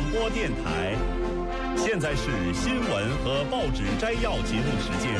播电台。现在是新闻和报纸摘要节目时间。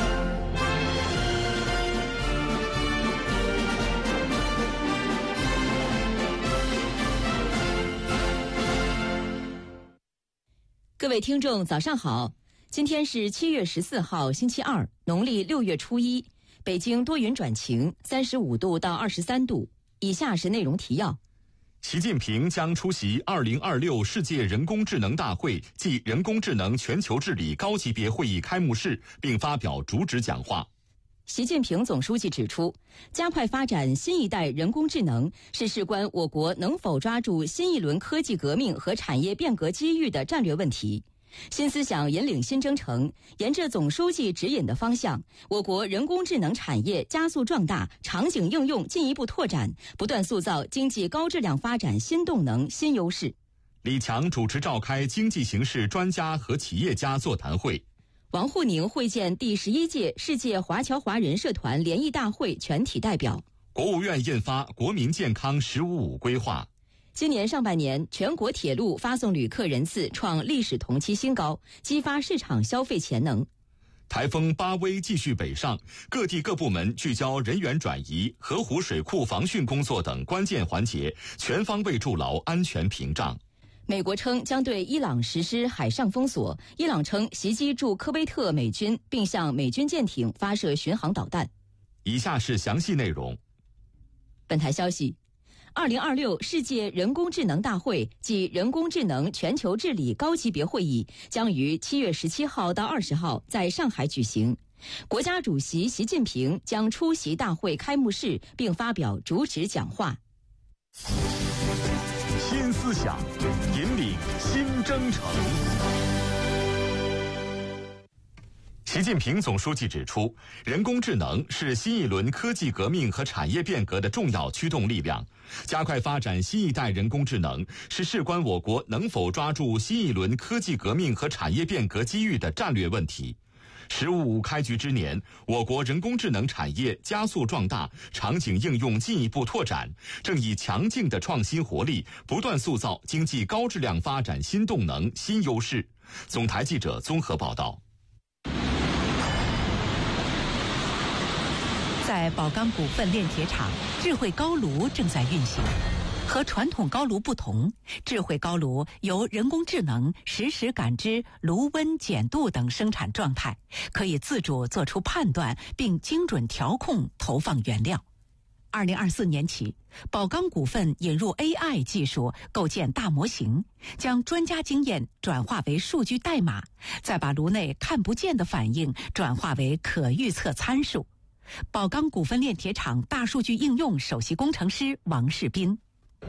各位听众早上好，今天是7月14号星期二，农历6月初1，北京多云转晴，35度到23度。以下是内容提要。 习近平将出席2026世界人工智能大会暨人工智能全球治理高级别会议开幕式，并发表主旨讲话。 习近平总书记指出，加快发展新一代人工智能是事关我国能否抓住新一轮科技革命和产业变革机遇的战略问题。新思想引领新征程，沿着总书记指引的方向，我国人工智能产业加速壮大，场景应用进一步拓展，不断塑造经济高质量发展新动能、新优势。 李强主持召开经济形势专家和企业家座谈会。 王沪宁会见第11届世界华侨华人社团联谊大会全体代表。 国务院印发国民健康“15+5”规划。 今年上半年，全国铁路发送旅客人次创历史同期新高，激发市场消费潜能。 台风巴威继续北上，各地各部门聚焦人员转移、河湖水库防汛工作等关键环节，全方位筑牢安全屏障。 美国称将对伊朗实施海上封锁，伊朗称袭击驻科威特美军，并向美军舰艇发射巡航导弹。 以下是详细内容。 本台消息，2026世界人工智能大会暨人工智能全球治理高级别会议将于7月17号到20号在上海举行。国家主席习近平将出席大会开幕式，并发表主旨讲话。 新思想引领新征程。 习近平总书记指出，人工智能是新一轮科技革命和产业变革的重要驱动力量。加快发展新一代人工智能是事关我国能否抓住新一轮科技革命和产业变革机遇的战略问题。“15+5”开局之年，我国人工智能产业加速壮大，场景应用进一步拓展，正以强劲的创新活力，不断塑造经济高质量发展新动能、新优势。总台记者综合报道。 在宝钢股份炼铁厂，智慧高炉正在运行。和传统高炉不同，智慧高炉由人工智能实时感知炉温、碱度等生产状态，可以自主做出判断，并精准调控投放原料。2024年起，宝钢股份引入 AI 技术，构建大模型，将专家经验转化为数据代码，再把炉内看不见的反应转化为可预测参数。宝钢股份炼铁厂大数据应用首席工程师王世斌：